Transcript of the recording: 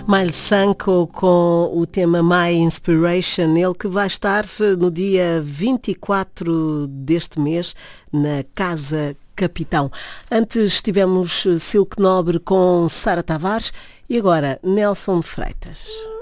Miley Sanko com o tema My Inspiration, ele que vai estar no dia 24 deste mês na Casa Capitão. Antes tivemos Silk Nobre com Sara Tavares e agora Nelson de Freitas.